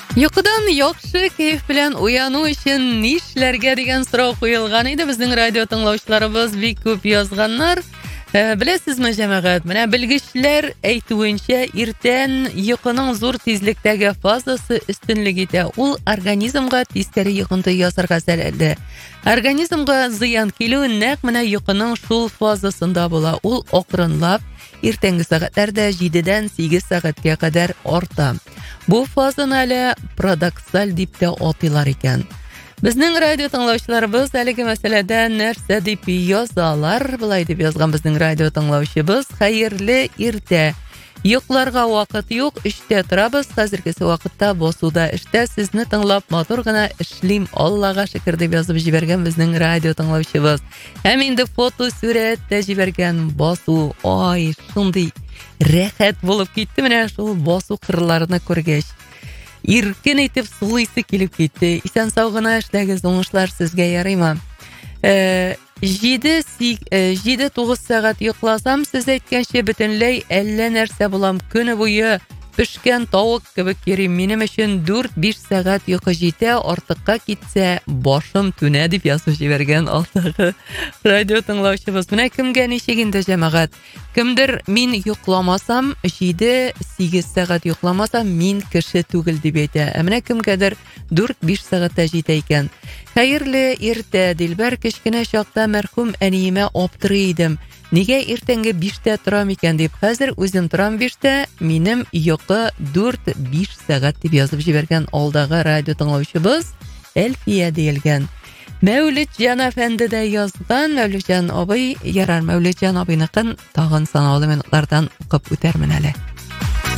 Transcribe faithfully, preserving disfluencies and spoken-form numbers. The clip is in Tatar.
Йокыдан яхшы кайф белән уяну өчен нишләргә дигән сорау куелган иде. Безнең радио тыңлаучыларыбыз бик күп язганнар. Ә, беләсезме, җәмәгать, менә белгечләр әйтүенчә, иртән йокының зур тизлектәге фазасы өстенлек итә. Ул организмга тискәре йокынты ясарга сәләтле. Организмга зыян килү нәкъ менә йокының шул фазасында була. Ул акрынлап иртәнге сәгатьләрдә җидедән сигез сәгатькә кадәр арта. Бу фазаны әле парадоксаль дип тә атыйлар икән. Безнең радио тыңлаучыларыбыз әлеге мәсьәләдә нәрсә дип язалар? Булай дип язган безнең радио тыңлаучыбыз: хәерле иртә. Йокларга вакыт юк, эштә торабыз. Хәзергесе вакытта басуда эштә, сезне тыңлап матур гына эшлим. Аллага шөкер дип язып җибәргән безнең радио тыңлаучыбыз. Һәм инде фото сурәт тә җибәргән. Басу, ай, шундый рәхәт булып китте менә шул басу кырларны күргәч. Иркен итеп сулыйсы килеп китте. Исән сау гына эшләгез, уңышлар сезгә ярыймы? Э, җиде тугыз сәгать йокласам, сез әйткәнчә бөтенләй әллә нәрсә булам. Көне буе пешкән тавык кебек йөрим. Минем өчен дүрт биш сәгать йокы җитә, артыкка китсә башым түнә дип язып җибәргән алдагы радио тыңлаучыбыз. Менә кемгә ничек инде, җәмәгать? Кемдер мин йокламасам, җиде сигез сәгать йокламасам, мин кеше түгел дип әйтә. Ә менә кемгәдер дүрт биш сәгатьтә җитә икән. Хәерле иртә, Дилбәр, кечкенә чакта мәрхүм әниемә аптырый идем. Нигә иртәнге биштә торам икән дип. Хәзер үзем торам биштә, минем йокы дүрт биш сәгать дип язып җибәргән алдагы радио тыңлаучыбыз Әлфия диелгән. Мәүлетҗан әфәнде дә язган. Мәүлетҗан абый, ярар, Мәүлетҗан абыйныкын тагын санаулы минутлардан укып үтәрмен әле.